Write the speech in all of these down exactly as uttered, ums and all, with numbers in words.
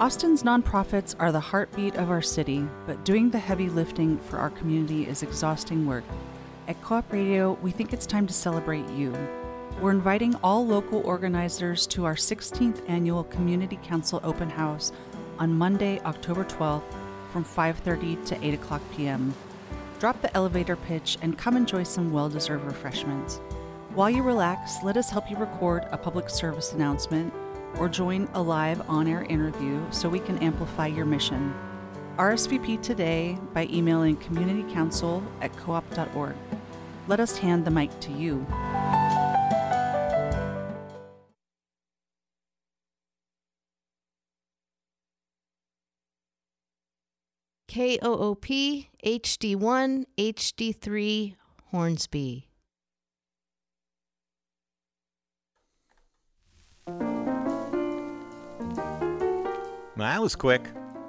Austin's nonprofits are the heartbeat of our city, but doing the heavy lifting for our community is exhausting work. At Co-op Radio, we think it's time to celebrate you. We're inviting all local organizers to our sixteenth annual Community Council Open House on Monday, October twelfth from five thirty to eight o'clock p.m. Drop the elevator pitch and come enjoy some well-deserved refreshments. While you relax, let us help you record a public service announcement or join a live on-air interview so we can amplify your mission. R S V P today by emailing communitycouncil at coop dot org. Let us hand the mic to you. K O O P H D one H D three Hornsby. That was quick.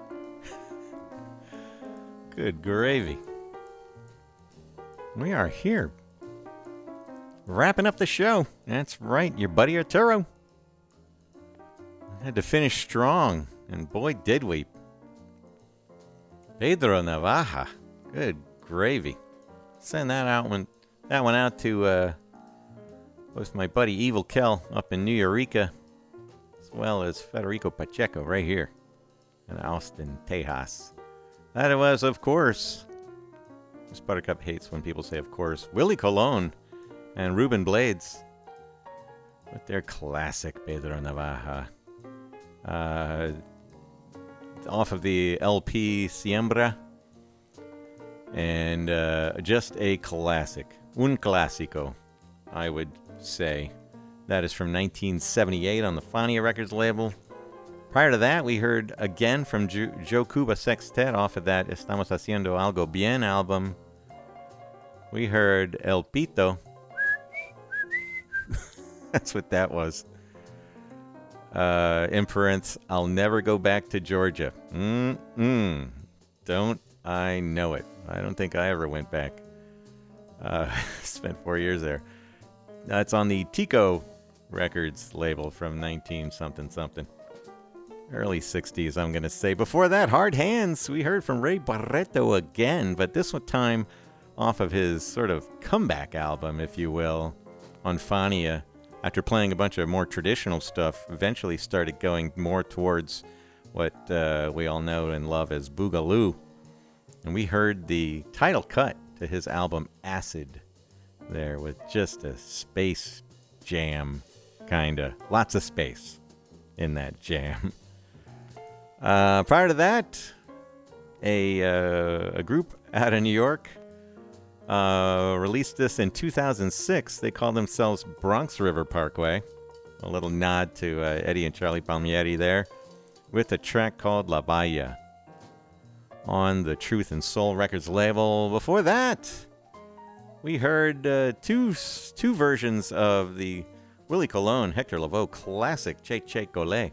Good gravy. We are here. Wrapping up the show. That's right, your buddy Arturo. Had to finish strong, and boy did we. Pedro Navaja. Good gravy. Send that out one that one out to uh with my buddy Evil Kel up in New Eureka, as well as Federico Pacheco right here in Austin, Tejas. That it was, of course. Miss Buttercup hates when people say of course. Willie Colon and Ruben Blades with their classic Pedro Navaja. Uh, off of the L P Siembra. And uh, just a classic. Un clásico, I would say. That is from nineteen seventy-eight on the Fania Records label. Prior to that, we heard again from jo- Joe Cuba Sextet off of that Estamos Haciendo Algo Bien album. We heard El Pito. That's what that was. Uh, in parentheses, I'll never go back to Georgia. Mm-mm. Don't I know it. I don't think I ever went back. Uh, spent four years there. That's on the Tico Records label from nineteen something something. Early sixties, I'm going to say. Before that, Hard Hands. We heard from Ray Barreto again, but this one time off of his sort of comeback album, if you will, on Fania. After playing a bunch of more traditional stuff, eventually started going more towards what uh, we all know and love as Boogaloo. And we heard the title cut to his album Acid there with just a space jam, kind of. Lots of space in that jam. Uh, prior to that, a, uh, a group out of New York uh, released this in two thousand six. They called themselves Bronx River Parkway. A little nod to uh, Eddie and Charlie Palmieri there with a track called La Bahia on the Truth and Soul Records label. Before that, we heard uh, two two versions of the Willie Colon, Hector Lavoe classic Che Che Cole.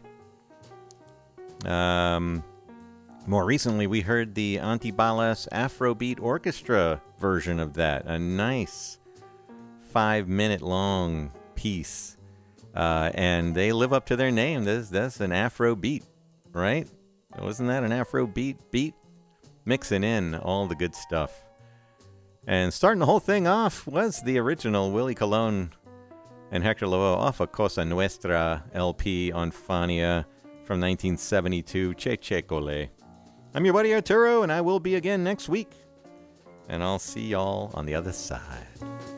Um, more recently, we heard the Antibalas Afrobeat Orchestra version of that. A nice five-minute long piece. Uh, and they live up to their name. That's, that's an Afrobeat, right? Wasn't that an Afrobeat beat? Mixing in all the good stuff. And starting the whole thing off was the original Willie Colon and Hector Lavoe off of Cosa Nuestra L P on Fania from nineteen seventy-two, Che Che Cole. I'm your buddy Arturo, and I will be again next week. And I'll see y'all on the other side.